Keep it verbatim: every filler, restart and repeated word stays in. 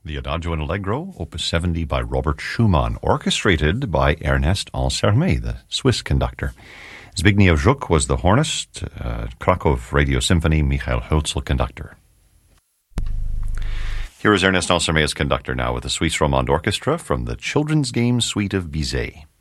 The Adagio and Allegro, Opus seventy by Robert Schumann, orchestrated by Ernest Ansermet, the Swiss conductor. Zbigniew Żuk was the hornist, uh, Krakow Radio Symphony, Michael Hölzel conductor. Here is Ernest Ansermet as conductor now with the Suisse Romande Orchestra from the Children's Game Suite of Bizet.